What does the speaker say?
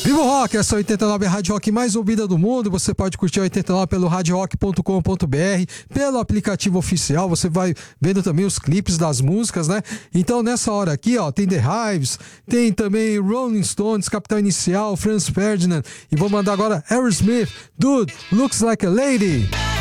Viva o Rock, essa é a 89 Rádio Rock mais ouvida do mundo. Você pode curtir a 89 pelo radiorock.com.br, pelo aplicativo oficial. Você vai vendo também os clipes das músicas, né? Então nessa hora aqui, ó, tem The Hives, tem também Rolling Stones, Capital Inicial, Franz Ferdinand, e vou mandar agora Aerosmith, Dude, Looks Like a Lady.